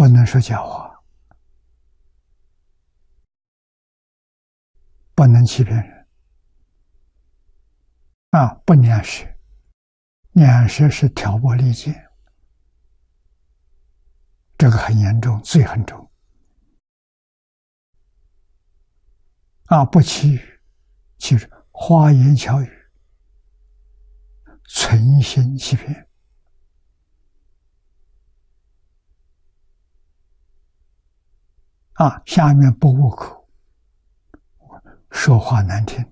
不能说假话，不能欺骗人不两舌，两舌是挑拨离间，这个很严重，罪很重不欺语，其实花言巧语，存心欺骗下面不误口，说话难听